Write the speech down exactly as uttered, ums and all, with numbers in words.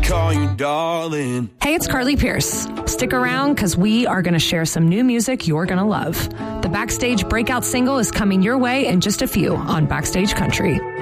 call you darling. Hey, it's Carly Pierce. Stick around because we are going to share some new music you're going to love. The Backstage breakout single is coming your way in just a few on Backstage Country.